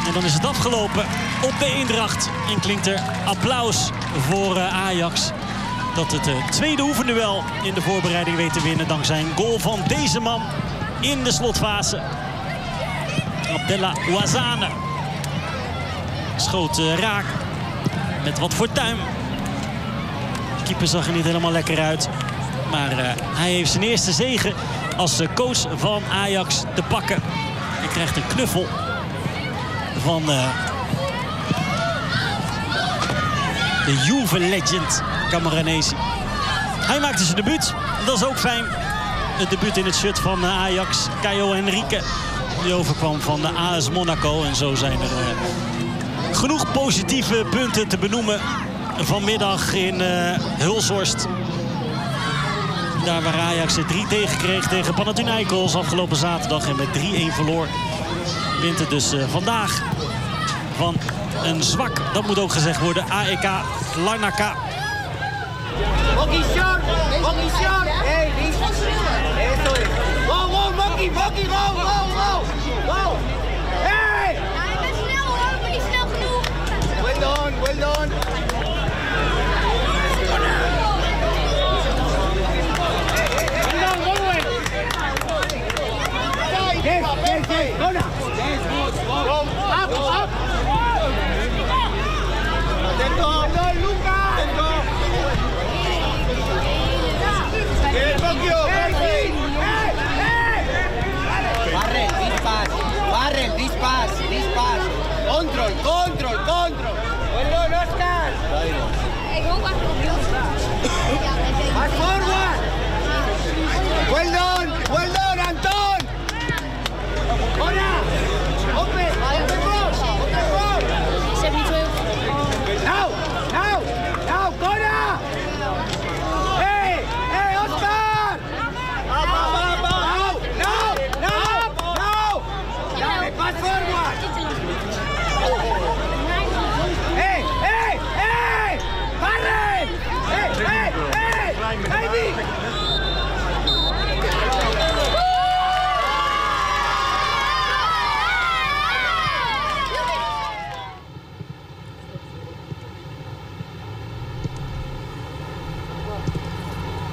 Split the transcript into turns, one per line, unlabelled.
En dan is het afgelopen op de Eendracht. En klinkt er applaus voor Ajax. Dat het tweede oefenduel in de voorbereiding weet te winnen. Dankzij een goal van deze man in de slotfase. Abdella Ouazzane. Schoot raak. Met wat fortuin. De keeper zag er niet helemaal lekker uit. Maar hij heeft zijn eerste zege als coach van Ajax te pakken. Hij krijgt een knuffel van de Juve-legend Camoranesi. Hij maakte zijn debuut. Dat is ook fijn. Het debuut in het shirt van Ajax. Caio Henrique. Die overkwam van de AS Monaco. En zo zijn er genoeg positieve punten te benoemen vanmiddag in Hulshorst. Daar waar Ajax er 3 tegen kreeg tegen Panathinaikos afgelopen zaterdag. En met 3-1 verloor. Wint het dus vandaag van een zwak, dat moet ook gezegd worden, AEK Larnaca.
Monkey short! Monkey short! Hey, eso es. Go, go, monkey, monkey, go, go, go! Go! Hey!
Ja, ik ben snel hoor, maar niet snel genoeg.
Well done, well done. Yes, yes, yes. Go now. Yes, good. Go. Up, up. Atento, Lucas. Atento. Bien, Tokio. Barrel, this pass. Control. Well done, Oscar.
Ik hoop echt op jou.
Pass forward. Well done.